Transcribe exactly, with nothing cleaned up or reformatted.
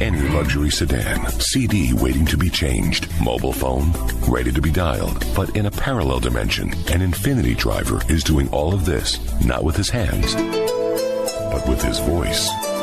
any luxury sedan. C D waiting to be changed. Mobile phone ready to be dialed, but in a parallel dimension. An Infinity driver is doing all of this, not with his hands, but with his voice.